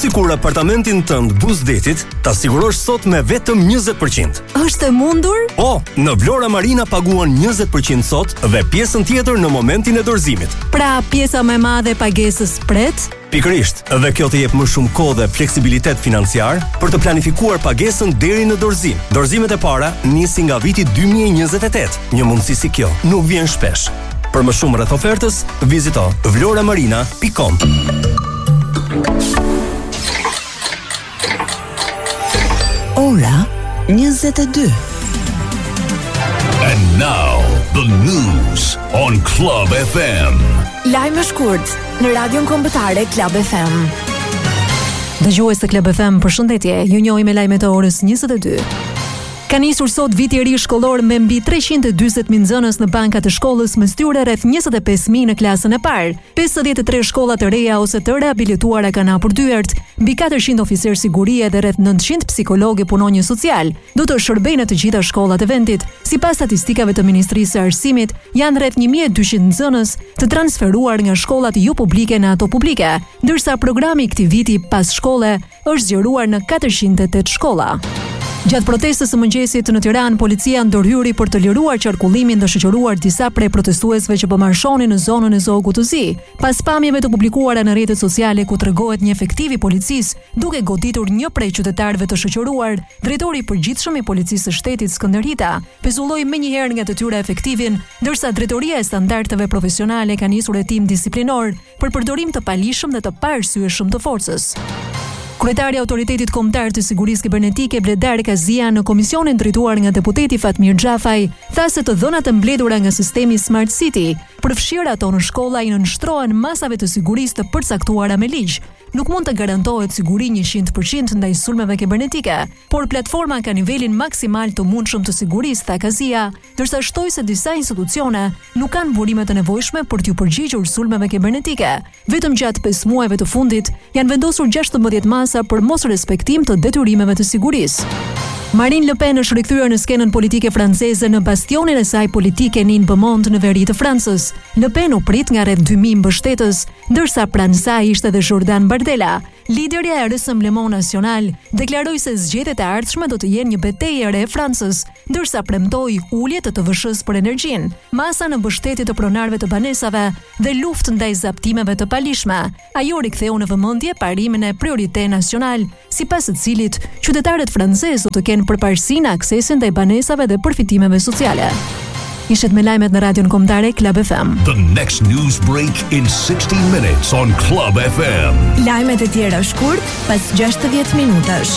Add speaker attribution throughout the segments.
Speaker 1: sikur apartamentin tënd Buzdetit ta sigurosh sot me vetëm 20%.
Speaker 2: Është e mundur?
Speaker 1: Po, në Vlora Marina paguan 20% sot dhe pjesën tjetër në momentin e dorëzimit.
Speaker 2: Pra, pjesa më e madhe e pagesës pret?
Speaker 1: Pikërisht, dhe kjo të jep më shumë kohë dhe fleksibilitet financiar për të planifikuar pagesën deri në dorëzim. Dorëzimet e para nisin nga viti 2028. Një mundësi si kjo nuk vjen shpesh. Për më shumë rreth ofertës, vizito vloramarina.com.
Speaker 3: Ora 22.
Speaker 4: And now the news on Club FM.
Speaker 5: Lajme shkurt në Radion Kombëtare Club FM.
Speaker 2: Dëgjues të Club FM, përshëndetje. Ju njohim me lajmet e orës 22. Ka nisur sot viti i ri shkollor me mbi 340.000 nxënës në bankat e shkollës, me styre rreth 25.000 në klasën e parë. 53 shkolla të reja ose të reabilituara kanë hapur dyert, mbi 400 oficer sigurie dhe rreth 900 psikologë punonjës social do të shërbejnë në të gjitha shkollat e vendit. Sipas statistikave të Ministrisë së Arsimit, janë rreth 1200 nxënës të transferuar nga shkollat jo publike në ato publike, ndërsa programi i këtij viti pas shkolle është zgjeruar në 408 shkolla. Gjatë protestës së mëngjesit në Tiranë, policia ndërhyri për të liruar qarkullimin dhe shoqëruar disa prej protestuesve që po marshonin në zonën e Zogut të Zi. Pas pamjeve të publikuara në rrjetet sociale ku tregohet një efektiv i policisë duke goditur një prej qytetarëve të shoqëruar, drejtori i përgjithshëm i policisë së shtetit Skënder Hita pezulloi menjëherë nga detyra efektivin, ndërsa drejtoria e standardeve profesionale ka nisur hetim disiplinor për përdorim të palishëm dhe të paarsyeshëm të forcës. Kryetari i Autoritetit Kombëtar të Sigurisë Kibernetike Bledar Kazia në komisionin drejtuar nga deputeti Fatmir Xhafaj tha se të dhënat e mbledhura nga sistemi Smart City përfshirë ato në shkolla i nënshtrohen masave të sigurisë të përcaktuara me ligj. Nuk mund të garantohet siguri 100% ndaj sulmeve kibernetike, por platforma ka nivelin maksimal të mundshëm të sigurisë, tha Kazia, ndërsa shtoi se disa institucione nuk kanë burimet e nevojshme për t'u përgjigjur sulmeve kibernetike. Vetëm gjatë 5 muajve të fundit janë vendosur 16 masa për mos respektim të detyrimeve të sigurisë. Marine Le Pen është rikthyer në skenën politike franceze në bastionin e saj politike Nin Beaumont në veri të Francës. Le Pen u prit nga rreth 2000 mbështetës, ndërsa pranë saj ishte edhe Jordan Bardella. Liderja e Rassemblement National deklaroi se zgjedhjet e ardhshme do të jenë një betejë e re e Francës, ndërsa premtoi ulje të TVSH-s për energjinë, masa në mbështetje të pronarëve të banesave dhe luftë ndaj zaptimeve të palishme. Ajo riktheu në vëmendje parimin e prioritet nacional, sipas të cilit qytetarët francezë do të kenë përparësi në aksesin ndaj banesave dhe përfitimeve sociale. Ishet me lajmet në Radion Kombëtare Club FM.
Speaker 4: The next news break in 60 minutes on Club FM.
Speaker 5: Lajmet e tjera shkurt pas 60 minutash.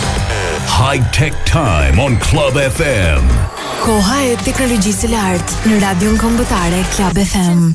Speaker 4: High Tech Time on Club FM.
Speaker 5: Koha e teknologjisë së lartë në Radion Kombëtare Club FM.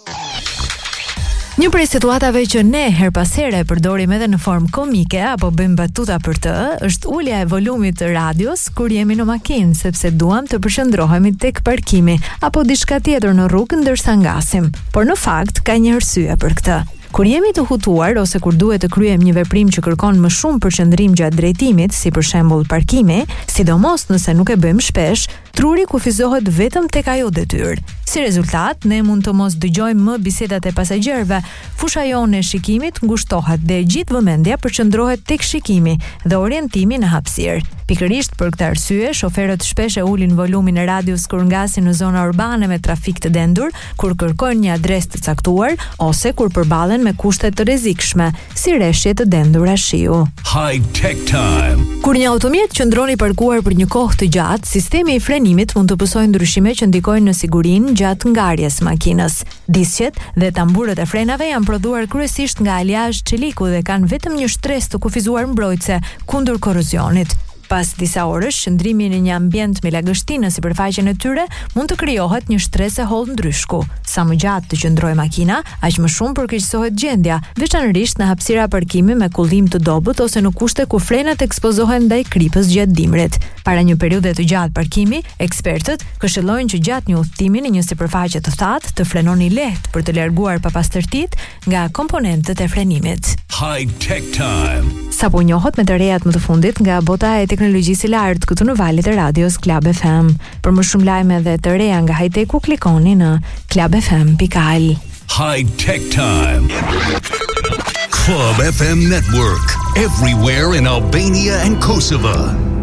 Speaker 5: Një prej situatave që ne her pas here përdorim edhe në formë komike apo bëjmë batuta për të, është ulja e volumit të radios kur jemi në makinë, sepse duam të përqendrohemi tek parkimi apo diçka tjetër në rrugë ndërsa ngasim. Por në fakt ka një arsye për këtë. Kur jemi të hutuar ose kur duhet të kryejm një veprim që kërkon më shumë përqendrim gjatë drejtimit, si për shembull parkimi, sidomos nëse nuk e bëjmë shpesh, truri kufizohet vetëm tek ajo detyrë. Si rezultat, ne mund të mos dëgjojmë më bisedat e pasagjerëve, fusha jonë e shikimit ngushtohet dhe gjithë vëmendja përqendrohet tek shikimi dhe orientimi në hapësirë. Pikërisht për këtë arsye, shoferët shpesh e ulin volumin e radios kur ngasin në zona urbane me trafik të dendur, kur kërkojnë një adresë të caktuar ose kur përballen me kushte të rrezikshme, si rreshje të dendura shiu.
Speaker 4: High Tech Time.
Speaker 5: Kur një automjet qëndron i parkuar për një kohë të gjatë, sistemi i frenimit mund të pësojë ndryshime që ndikojnë në sigurinë gjatë ngarjes makinës. Disqet dhe tamburët e frenave janë prodhuar kryesisht nga aliazh çeliku dhe kanë vetëm një shtresë të kufizuar mbrojtëse kundër korozionit. Pas disa orësh, qëndrimi në një ambient me lagështi në sipërfaqen e tyre mund të krijohet një shtresë holl ndryshku. Sa më gjatë të qëndrojë makina, aq më shumë përkeqësohet gjendja, veçanërisht në hapësira parkimi me kullim të dobët ose në kushte ku frenat ekspozohen ndaj kripës gjatë dimrit. Para një periudhe të gjatë parkimi, ekspertët këshillojnë që gjatë një udhtimi në një sipërfaqe të thatë të frenoni lehtë për të larguar papastërtitë nga komponentët e frenimit.
Speaker 4: High Tech Time.
Speaker 5: Sapo njohët me të rejat më të fundit nga bota e teknologjisë së lartë këtu në valët e radios Club FM. Për më shumë lajme dhe të reja nga high-tech-u klikoni në clubfm.al.
Speaker 4: High Tech Time. Club FM Network, everywhere in Albania and Kosovo.